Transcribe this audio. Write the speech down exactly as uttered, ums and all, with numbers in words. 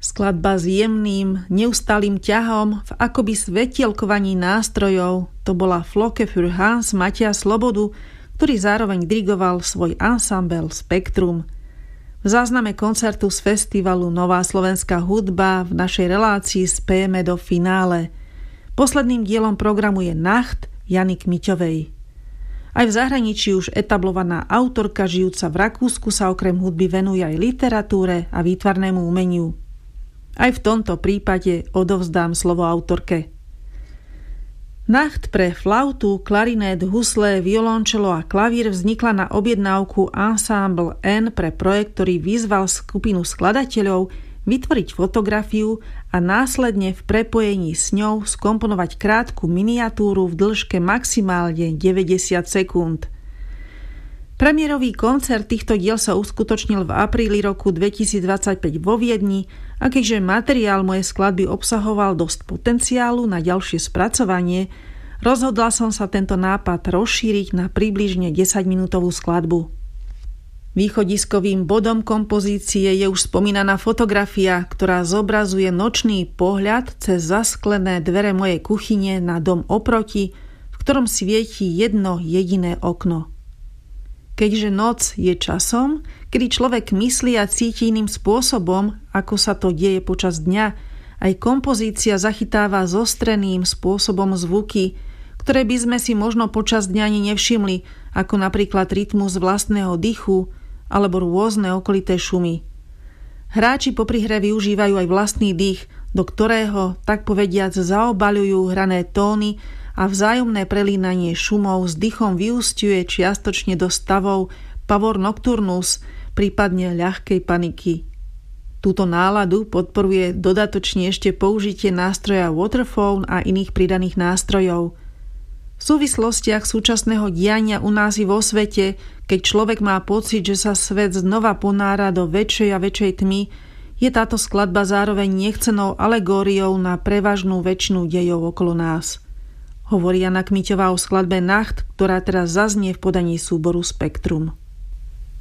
Skladba s jemným, neustálým ťahom v akoby svetielkovaní nástrojov, to bola Flocke für Hans Matia Slobodu, ktorý zároveň dirigoval svoj ansambel Spektrum. V zázname koncertu z festivalu Nová slovenská hudba v našej relácii spejeme do finále. Posledným dielom programu je Nacht Jany Kmiťovej. Aj v zahraničí už etablovaná autorka žijúca v Rakúsku sa okrem hudby venuje aj literatúre a výtvarnému umeniu. Aj v tomto prípade odovzdám slovo autorke. Nacht pre flautu, klarinet, husle, violončelo a klavír vznikla na objednávku Ensemble N pre projekt, ktorý vyzval skupinu skladateľov vytvoriť fotografiu a následne v prepojení s ňou skomponovať krátku miniatúru v dĺžke maximálne deväťdesiat sekúnd. Premiérový koncert týchto diel sa uskutočnil v apríli roku dvetisícdvadsaťpäť vo Viedni a keďže materiál mojej skladby obsahoval dosť potenciálu na ďalšie spracovanie, rozhodla som sa tento nápad rozšíriť na približne desaťminútovú skladbu. Východiskovým bodom kompozície je už spomínaná fotografia, ktorá zobrazuje nočný pohľad cez zasklené dvere mojej kuchyne na dom oproti, v ktorom svieti jedno jediné okno. Keďže noc je časom, kedy človek myslí a cíti iným spôsobom, ako sa to deje počas dňa, aj kompozícia zachytáva zostreným spôsobom zvuky, ktoré by sme si možno počas dňa ani nevšimli, ako napríklad rytmus vlastného dychu alebo rôzne okolité šumy. Hráči popri hre využívajú aj vlastný dých, do ktorého, tak povediac, zaobaľujú hrané tóny a vzájomné prelínanie šumov s dychom vyúsťuje čiastočne do stavov pavor nocturnus, prípadne ľahkej paniky. Túto náladu podporuje dodatočne ešte použitie nástroja Waterphone a iných pridaných nástrojov. V súvislostiach súčasného diania u nás i vo svete, keď človek má pocit, že sa svet znova ponára do väčšej a väčšej tmy, je táto skladba zároveň nechcenou alegóriou na prevažnú väčšinu dejov okolo nás. Hovorí Jana Kmiťová o skladbe Nacht, ktorá teraz zaznie v podaní súboru Spektrum.